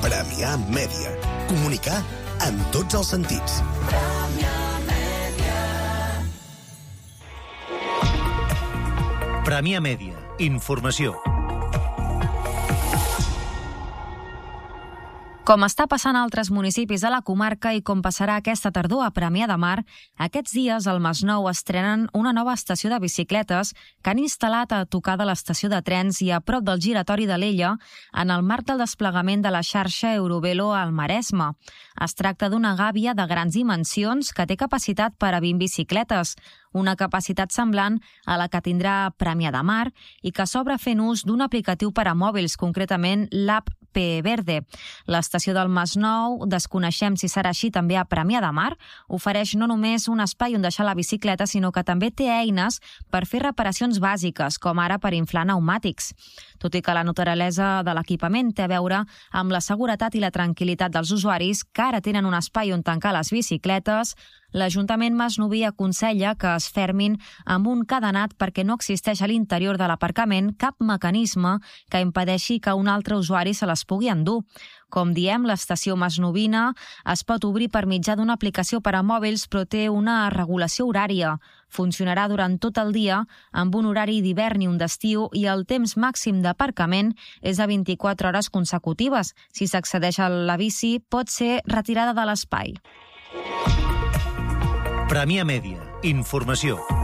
Premià Mèdia. Comunicar en tots els sentits. Premià Mèdia. Informació. Com està passant a altres municipis de la comarca i com passarà aquesta tardor a Premià de Mar, aquests dies al Masnou estrenen una nova estació de bicicletes que han instal·lat a tocar de l'estació de trens i a prop del giratori de l'Ella en el marc del desplegament de la xarxa Eurovelo al Maresme. Es tracta d'una gàbia de grans dimensions que té capacitat per a 20 bicicletes, una capacitat semblant a la que tindrà Premià de Mar i que s'obre fent ús d'un aplicatiu per a mòbils, concretament l'app P-Verde. L'estació del Masnou, desconeixem si serà així també a Premià de Mar, ofereix no només un espai on deixar la bicicleta, sinó que també té eines per fer reparacions bàsiques, com ara per inflar pneumàtics. Tot i que la naturalesa de l'equipament té a veure amb la seguretat i la tranquil·litat dels usuaris que ara tenen un espai on tancar les bicicletes, l'Ajuntament masnoví aconsella que es fermin amb un cadenat perquè no existeix a l'interior de l'aparcament cap mecanisme que impedeixi que un altre usuari se les pugui endur. Com diem, l'estació masnovina es pot obrir per mitjà d'una aplicació per a mòbils, però té una regulació horària. Funcionarà durant tot el dia, amb un horari d'hivern i un d'estiu, i el temps màxim d'aparcament és de 24 hores consecutives. Si s'accedeix a la bici, pot ser retirada de l'espai. Premià Mèdia. Informació.